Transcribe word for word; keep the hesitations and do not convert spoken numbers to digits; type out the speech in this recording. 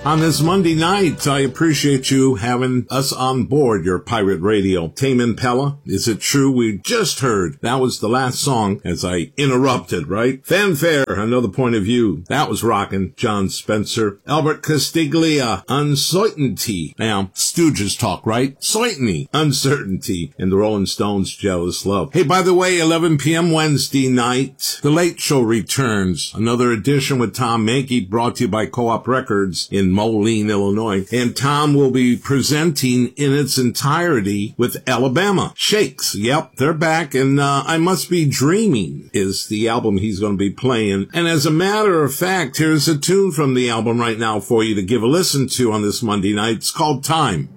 On this Monday night, I appreciate you having us on board your pirate radio. Tame Impala, Is It True? We just heard. That was the last song as I interrupted, right? Fanfare, Another Point of View. That was rockin'. John Spencer. Albert Castiglia, Uncertainty. Now, Stooges talk, right? Certainty, Uncertainty. And the Rolling Stones, Jealous Love. Hey, by the way, eleven p.m. Wednesday night, The Late Show returns. Another edition with Tom Mankey, brought to you by Co-op Records in Moline, Illinois. And Tom will be presenting in its entirety with Alabama Shakes. Yep, they're back, and uh, I Must Be Dreaming is the album he's going to be playing. And as a matter of fact, here's a tune from the album right now for you to give a listen to on this Monday night. It's called Time.